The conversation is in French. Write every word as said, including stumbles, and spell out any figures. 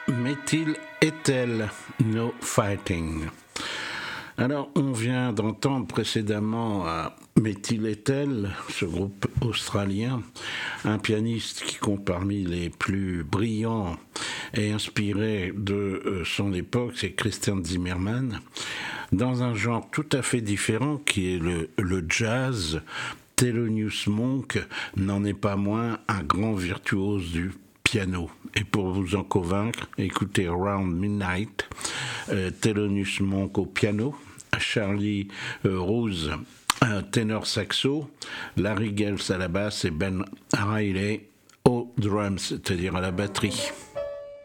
Méthyl Ethel, No Fighting. Alors, on vient d'entendre précédemment à Méthyl Ethel, ce groupe australien, un pianiste qui compte parmi les plus brillants et inspirés de son époque, c'est Christian Zimmermann, dans un genre tout à fait différent qui est le, le jazz. Thelonious Monk n'en est pas moins un grand virtuose du piano. Et pour vous en convaincre, écoutez Around Midnight, euh, Thelonious Monk au piano, Charlie euh, Rose, un ténor saxo, Larry Gels à la basse et Ben Riley au drums, c'est-à-dire à la batterie.